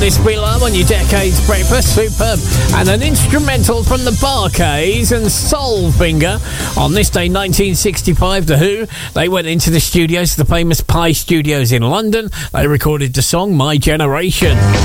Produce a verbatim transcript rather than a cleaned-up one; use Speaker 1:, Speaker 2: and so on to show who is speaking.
Speaker 1: this below on your Decades Breakfast. Superb. And an instrumental from the Bar-Kays and Soulfinger. On this day, nineteen sixty-five, The Who, they went into the studios, the famous Pi Studios in London. They recorded the song My Generation.